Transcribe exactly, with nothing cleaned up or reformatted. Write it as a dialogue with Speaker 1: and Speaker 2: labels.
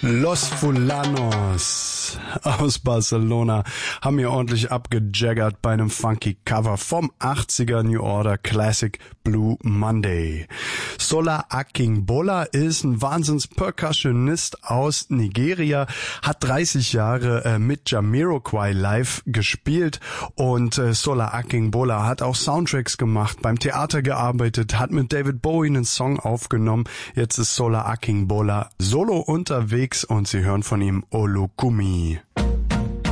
Speaker 1: Los Fulanos aus Barcelona haben hier ordentlich abgejaggert bei einem funky Cover vom achtziger New Order Classic Blue Monday. Sola Akingbola ist ein Wahnsinns-Percussionist aus Nigeria, hat dreißig Jahre äh, mit Jamiroquai live gespielt und äh, Sola Akingbola hat auch Soundtracks gemacht, beim Theater gearbeitet, hat mit David Bowie einen Song aufgenommen. Jetzt ist Sola Akingbola solo unterwegs und Sie hören von ihm Olukumi.